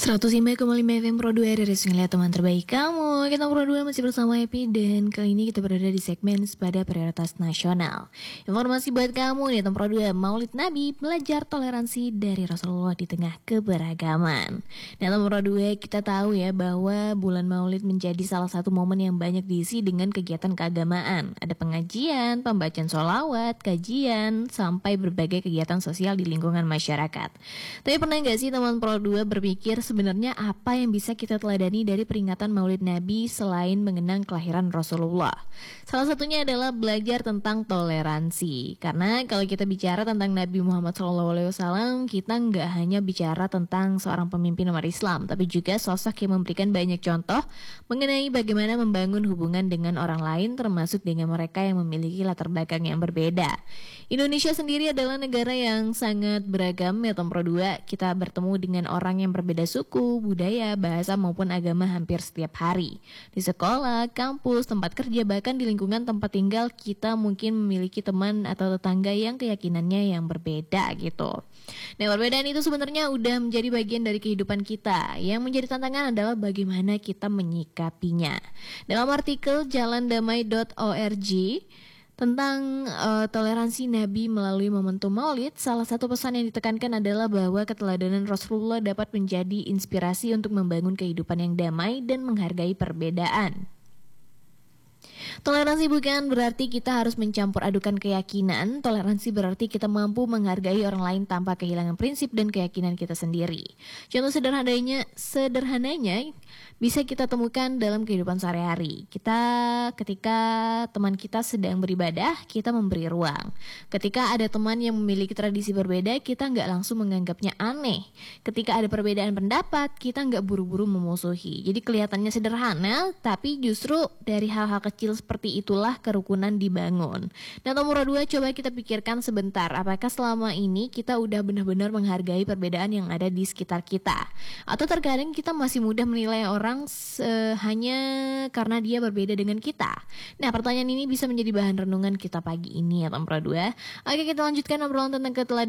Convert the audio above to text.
105,5 FM Pro 2 dari Sungai teman terbaik kamu. Kita Pro 2 masih bersama Epi dan kali ini kita berada di segmen Sepada Prioritas Nasional. Informasi buat kamu nih teman Pro 2, Maulid Nabi, belajar toleransi dari Rasulullah di tengah keberagaman. Nah teman Pro 2, kita tahu ya bahwa bulan Maulid menjadi salah satu momen yang banyak diisi dengan kegiatan keagamaan. Ada pengajian, pembacaan sholawat, kajian, sampai berbagai kegiatan sosial di lingkungan masyarakat. Tapi pernah nggak sih teman Pro 2 berpikir sebenarnya apa yang bisa kita teladani dari peringatan Maulid Nabi selain mengenang kelahiran Rasulullah? Salah satunya adalah belajar tentang toleransi. Karena kalau kita bicara tentang Nabi Muhammad SAW, kita nggak hanya bicara tentang seorang pemimpin umat Islam, tapi juga sosok yang memberikan banyak contoh mengenai bagaimana membangun hubungan dengan orang lain, termasuk dengan mereka yang memiliki latar belakang yang berbeda. Indonesia sendiri adalah negara yang sangat beragam ya Tom Pro 2. Kita bertemu dengan orang yang berbeda suku, budaya, bahasa maupun agama hampir setiap hari. Di sekolah, kampus, tempat kerja, bahkan di lingkungan tempat tinggal kita mungkin memiliki teman atau tetangga yang keyakinannya yang berbeda gitu. Nah, perbedaan itu sebenarnya udah menjadi bagian dari kehidupan kita. Yang menjadi tantangan adalah bagaimana kita menyikapinya. Dalam artikel jalandamai.org tentang toleransi Nabi melalui momentum Maulid, salah satu pesan yang ditekankan adalah bahwa keteladanan Rasulullah dapat menjadi inspirasi untuk membangun kehidupan yang damai dan menghargai perbedaan. Toleransi bukan berarti kita harus mencampur adukan keyakinan. Toleransi berarti kita mampu menghargai orang lain tanpa kehilangan prinsip dan keyakinan kita sendiri. Contoh sederhananya bisa kita temukan dalam kehidupan sehari-hari. Ketika teman kita sedang beribadah, kita memberi ruang. Ketika ada teman yang memiliki tradisi berbeda, kita nggak langsung menganggapnya aneh. Ketika ada perbedaan pendapat, kita nggak buru-buru memusuhi. Jadi kelihatannya sederhana, tapi justru dari hal-hal kecil seperti itulah kerukunan dibangun. Nah, nomor 2, coba kita pikirkan sebentar, apakah selama ini kita udah benar-benar menghargai perbedaan yang ada di sekitar kita? Atau terkadang kita masih mudah menilai orang hanya karena dia berbeda dengan kita. Nah, pertanyaan ini bisa menjadi bahan renungan kita pagi ini ya Tom Pro 2. Oke, kita lanjutkan obrolan tentang keteladanan